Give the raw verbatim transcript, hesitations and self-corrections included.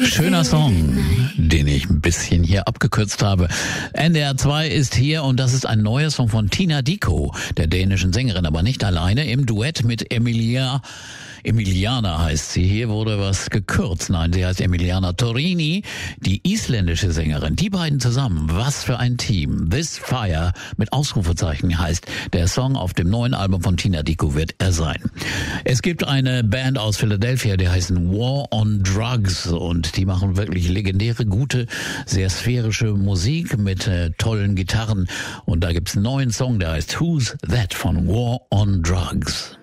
Schöner Song, den ich ein bisschen hier abgekürzt habe. N D R zwei ist hier und das ist ein neuer Song von Tina Dickow, der dänischen Sängerin, aber nicht alleine, im Duett mit Emilia. Emiliana heißt sie. Hier wurde was gekürzt. Nein, sie heißt Emiliana Torini, die isländische Sängerin. Die beiden zusammen, was für ein Team. This Fire mit Ausrufezeichen heißt der Song auf dem neuen Album von Tina Dickow wird er sein. Es gibt eine Band aus Philadelphia, die heißen War on Drugs und die machen wirklich legendäre, gute, sehr sphärische Musik mit äh, tollen Gitarren und da gibt's einen neuen Song, der heißt Who's That von War on Drugs.